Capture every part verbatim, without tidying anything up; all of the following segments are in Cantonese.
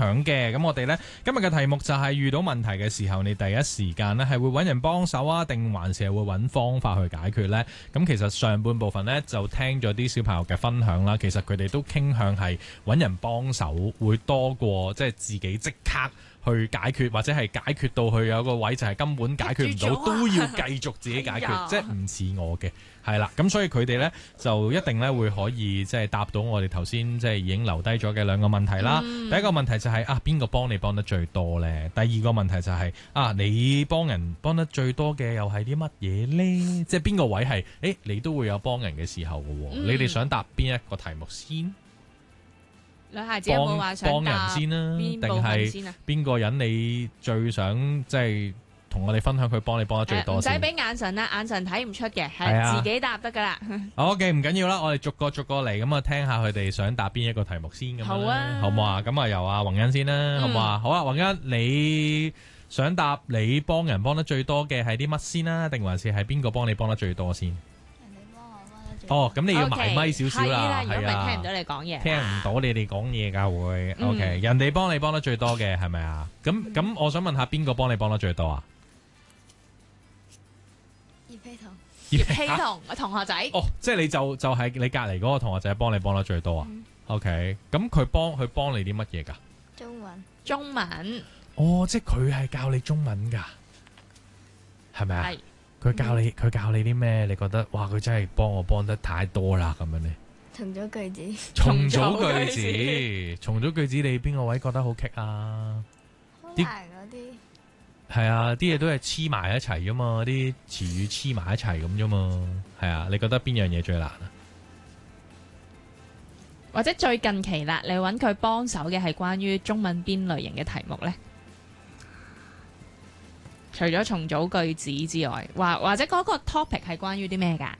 享嘅。咁我哋呢，今日嘅題目就係遇到問題嘅時候，你第一時間呢係會揾人幫手啊，定還是係會揾方法去解決呢？咁其實上半部分呢，就聽咗啲小朋友嘅分享啦，其實佢哋都傾向係揾人幫手會多過即係自己即刻去解決，或者係解決到去有個位就係根本解決唔到，都要繼續自己解決，哎、即係唔似我嘅，係啦。咁所以佢哋呢，就一定呢會可以即係答到我哋頭先即係已經留低咗嘅兩個問題啦。嗯、第一個問題就係、是、啊邊個幫你幫得最多呢？第二個問題就係、是、啊你幫人幫得最多嘅又係啲乜嘢呢？即係邊個位係誒你都會有幫人嘅時候嘅喎？嗯、你哋想答邊一個題目先？ 女孩子有冇話想幫人先啦，定係邊個人你最想即係同我哋分享佢幫你幫得最多先？ 唔使俾眼神啦，眼神睇唔出嘅，係自己答得噶啦。 OK， 唔緊要啦，我哋逐個逐個嚟，咁啊聽下佢哋想答邊一個題目先咁。好啊，好唔好啊？咁啊由阿宏恩先啦，嗯、好唔好啊？好啊，宏恩，你想答你幫人幫得最多嘅係啲乜先啦？定還是係邊個幫你幫得最多先？哦，咁你要埋咪少少啦， 係啊，如果唔係聽唔到你講嘢， 聽唔到你哋講嘢噶會。O K，人哋幫你幫得最多嘅係咪啊？咁咁，我想問下邊個幫你幫得最多啊？ 葉希彤， 葉希彤個同學仔。 哦，即係你就就係你隔籬嗰個同學仔幫你幫得最多啊？O K，咁佢幫佢幫你啲乜嘢噶？ 中文， 中文。 哦，即係佢係教你中文噶，係咪啊？係。佢教你佢教你啲咩？你覺得哇，佢真係幫我幫得太多啦咁樣呢？ 重組句子， 重組句子，重組句子，你邊個位覺得好棘啊？ 好難嗰啲。 係啊，啲嘢都係黐埋一齊噶嘛，啲詞語黐埋一齊咁啫嘛。係啊，你覺得邊樣嘢最難啊？ 或者最近期啦，你揾佢幫手嘅係關於中文邊類型嘅題目呢？除咗重組句子之外，或或者嗰個 topic 係關於啲咩噶？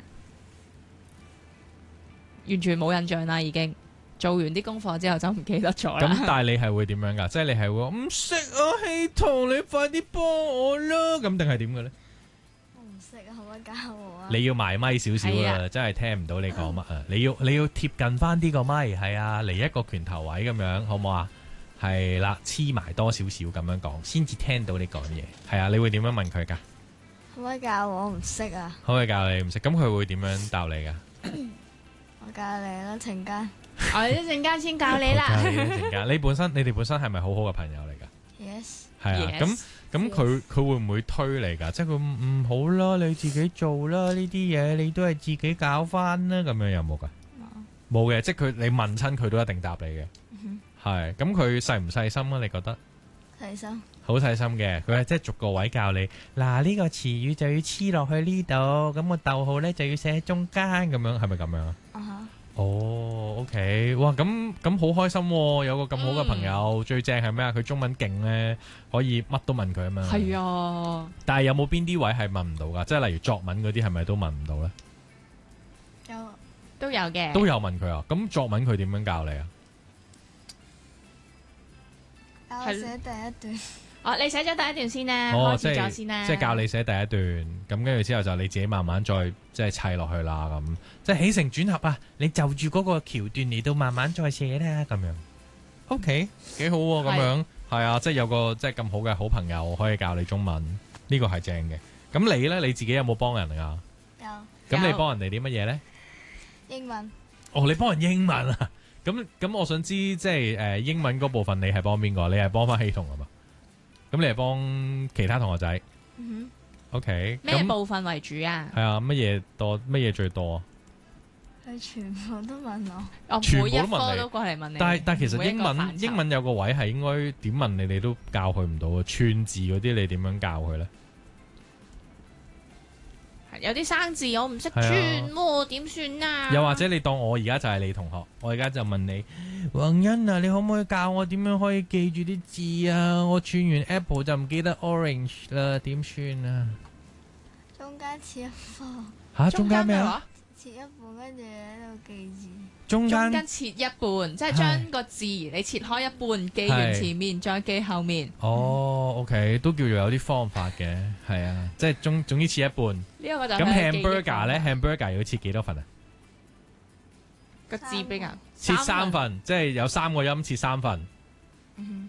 完全冇印象啦，已經做完啲功課之後就唔記得咗啦。 咁但係你係會點樣噶？即係你係會唔識啊？希彤，你快啲幫我啦！咁定係點嘅咧？ 我唔識啊，可唔可以教我啊？ 你要埋咪少少啊，真係聽唔到你講乜啊！你要你要貼近翻啲個咪，係啊，嚟一個拳頭位咁樣，好唔好啊？係啦，黐埋多少少咁樣講，先至聽到你講嘢。係啊，你會點樣問佢噶？ 可唔可以教我？我唔識啊。 可唔可以教你唔識？咁佢會點樣教你噶？ 我教你啦，陣間。 我一陣間先教你啦。 教你一陣間。你本身你哋本身係咪好好嘅朋友嚟噶 ？Yes。 係啊，咁咁佢佢會唔會推你噶？即係佢唔好啦，你自己做啦，呢啲嘢你都係自己搞翻啦。咁樣有冇噶？冇。冇嘅，即係佢你問親佢都一定答你嘅。係，咁佢細唔細心啊？你覺得？ 細心， 好細心嘅，佢係即係逐個位教你。嗱，呢個詞語就要黐落去呢度，咁個逗號咧就要寫喺中間，咁樣係咪咁樣啊？啊哈。哦，OK，哇，咁咁好開心喎，有個咁好嘅朋友。最正係咩啊？佢中文勁咧，可以乜都問佢啊嘛。 係啊。但係有冇邊啲位係問唔到噶？即係例如作文嗰啲，係咪都問唔到咧？ 有， 都有嘅。 都有問佢啊？咁作文佢點樣教你啊？ 我寫第一段。 哦，你寫咗第一段先啦， 哦、 開始咗先啦。 即係教你寫第一段，咁跟住之後就你自己慢慢再即係砌落去啦，咁即係起承轉合啊！你就住嗰個橋段嚟到慢慢再寫啦，咁樣。OK， 幾好喎、啊，咁樣係啊，即係有個即係咁好嘅好朋友可以教你中文，呢、呢個係正嘅。咁你呢？你自己有冇幫人啊？ 有。 咁你幫人哋啲乜嘢呢？ 英文。哦， 你幫人英文啊？咁咁，我想知即係誒、呃、英文嗰部分，你係幫邊個？你係幫翻希彤啊嘛？咁你係幫其他同學仔？嗯哼。O K。咩部分為主啊？ 係啊，乜嘢多？乜嘢最多啊？ 佢全部都問我。 哦， 全部都問你。都過嚟問你。 但係但係，其實英文英文有個位係應該點問你哋都教佢唔到啊！串字嗰啲你點樣教佢咧？ 有啲生字我唔識串喎，點算啊？ 又或者你當我而家就係你同學，我而家就問你，宏恩啊，你可唔可以教我點樣可以記住啲字啊？我串完 apple 就唔記得 orange 啦，點算啊？ 中間切一半。 吓，中間咩話？ 切一半，跟住喺度記住。 中間切一半，即係將個字你切開一半，記完前面再記後面。 哦 ，OK， 都叫做有啲方法嘅，係啊，即係總總之切一半。呢一個就咁 hamburger 咧 ，hamburger 要切幾多份啊？ 個字比較切三份，即係有三個音切三份。